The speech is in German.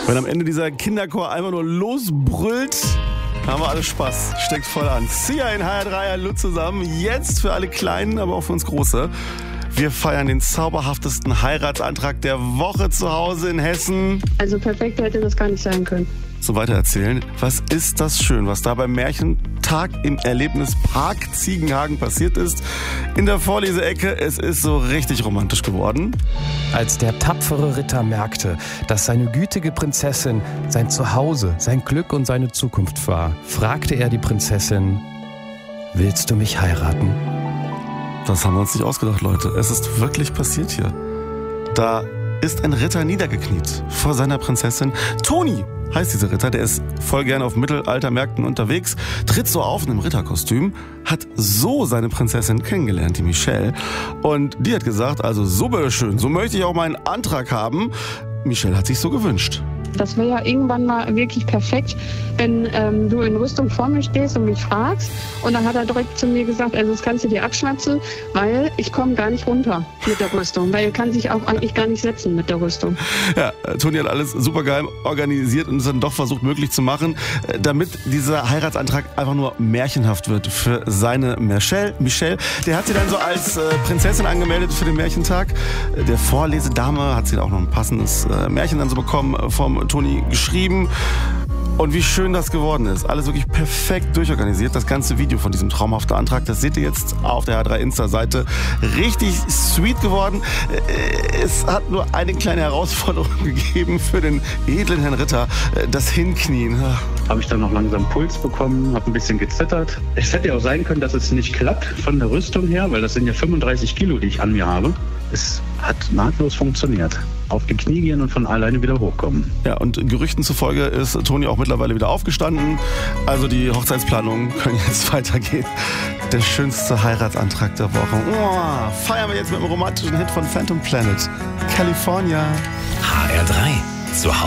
Wenn am Ende dieser Kinderchor einfach nur losbrüllt, haben wir alle Spaß. Steckt voll an. Sia in HR3, hallo zusammen. Jetzt für alle Kleinen, aber auch für uns Große. Wir feiern den zauberhaftesten Heiratsantrag der Woche zu Hause in Hessen. Also perfekt hätte das gar nicht sein können. So weitererzählen. Was ist das schön, was da beim Märchentag im Erlebnispark Ziegenhagen passiert ist. In der Vorleseecke, es ist so richtig romantisch geworden. Als der tapfere Ritter merkte, dass seine gütige Prinzessin sein Zuhause, sein Glück und seine Zukunft war, fragte er die Prinzessin: Willst du mich heiraten? Das haben wir uns nicht ausgedacht, Leute. Es ist wirklich passiert hier. Da ist ein Ritter niedergekniet vor seiner Prinzessin. Toni heißt dieser Ritter, der ist voll gerne auf Mittelaltermärkten unterwegs, tritt so auf in einem Ritterkostüm, hat so seine Prinzessin kennengelernt, die Michelle. Und die hat gesagt, also so bitteschön, so möchte ich auch meinen Antrag haben. Michelle hat sich so gewünscht. Das wäre ja irgendwann mal wirklich perfekt, wenn du in Rüstung vor mir stehst und mich fragst. Und dann hat er direkt zu mir gesagt, also das kannst du dir abschnapsen, weil ich komme gar nicht runter mit der Rüstung. Weil er kann sich auch eigentlich gar nicht setzen mit der Rüstung. Ja, Toni hat alles super geil organisiert und es dann doch versucht möglich zu machen, damit dieser Heiratsantrag einfach nur märchenhaft wird für seine Michelle. Der hat sie dann so als Prinzessin angemeldet für den Märchentag. Der Vorlesedame hat sie auch noch ein passendes Märchen dann so bekommen vom Toni geschrieben. Und wie schön das geworden ist. Alles wirklich perfekt durchorganisiert. Das ganze Video von diesem traumhaften Antrag, das seht ihr jetzt auf der HR3 Insta-Seite. Richtig sweet geworden. Es hat nur eine kleine Herausforderung gegeben für den edlen Herrn Ritter. Das Hinknien. Habe ich dann noch langsam Puls bekommen, habe ein bisschen gezittert. Es hätte ja auch sein können, dass es nicht klappt von der Rüstung her, weil das sind ja 35 Kilo, die ich an mir habe. Es hat nahtlos funktioniert. Auf die Knie gehen und von alleine wieder hochkommen. Ja, und Gerüchten zufolge ist Toni auch mittlerweile wieder aufgestanden. Also die Hochzeitsplanungen können jetzt weitergehen. Der schönste Heiratsantrag der Woche. Oh, feiern wir jetzt mit einem romantischen Hit von Phantom Planet. California. HR3 zu Hause.